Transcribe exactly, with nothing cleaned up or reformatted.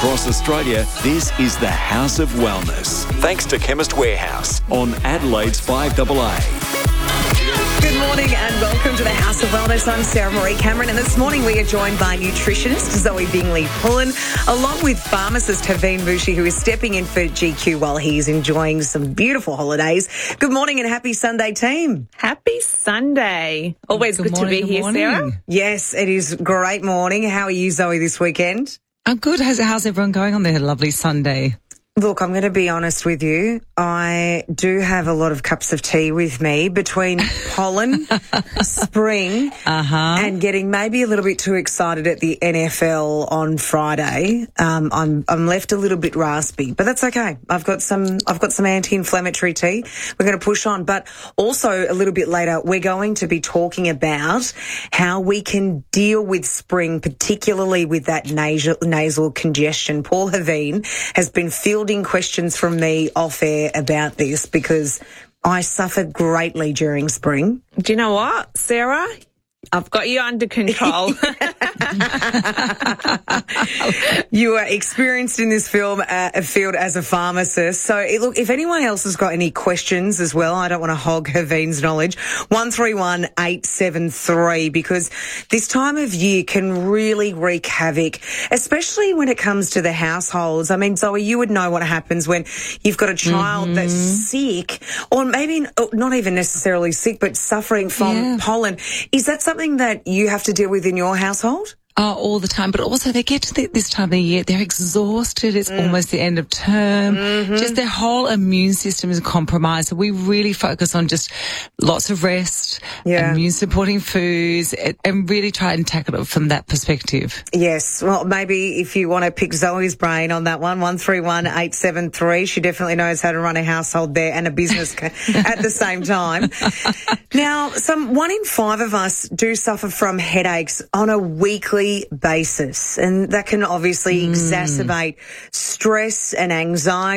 across Australia, this is the House of Wellness. Thanks to Chemist Warehouse on Adelaide's five A A. Good morning and welcome to the House of Wellness. I'm Sarah Marie Cameron, and this morning we are joined by nutritionist Zoe Bingley-Pullen, along with pharmacist Haveen Bushi, who is stepping in for G Q while he's enjoying some beautiful holidays. Good morning and happy Sunday, team. Happy Sunday. Always good, good morning, to be here, morning. Sarah. Yes, it is great morning. How are you, Zoe, this weekend? I'm good. How's, how's everyone going on their lovely Sunday? Look, I'm going to be honest with you. I do have a lot of cups of tea with me between pollen, spring, uh-huh. and getting maybe a little bit too excited at the N F L on Friday. Um, I'm I'm left a little bit raspy, but that's okay. I've got some I've got some anti-inflammatory tea. We're going to push on, but also a little bit later we're going to be talking about how we can deal with spring, particularly with that nasal nasal congestion. Paul Haveen has been filled in questions from me off air about this because I suffered greatly during spring. Do you know what, Sarah? I've got you under control. You are experienced in this film uh, field as a pharmacist. So, it, look, if anyone else has got any questions as well, I don't want to hog Haveen's knowledge, one three one eight seven three, because this time of year can really wreak havoc, especially when it comes to the households. I mean, Zoe, you would know what happens when you've got a child mm-hmm. that's sick, or maybe not even necessarily sick, but suffering from yeah. pollen. Is that something that you have to deal with in your household? Oh, all the time. But also they get to the, this time of the year, they're exhausted. It's mm. almost the end of term. Mm-hmm. Just their whole immune system is compromised. So we really focus on just lots of rest, yeah. immune supporting foods, and really try and tackle it from that perspective. Yes. Well, maybe if you want to pick Zoe's brain on that one, one three one eight seven three. She definitely knows how to run a household there and a business at the same time. Now, some one in five of us do suffer from headaches on a weekly basis, and that can obviously mm. exacerbate stress and anxiety.